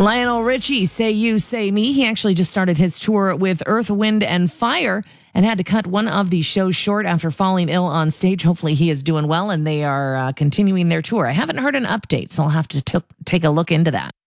Lionel Richie, Say You, Say Me. He actually just started his tour with Earth, Wind, and Fire and had to cut one of these shows short after falling ill on stage. Hopefully he is doing well and they are continuing their tour. I haven't heard an update, so I'll have to take a look into that.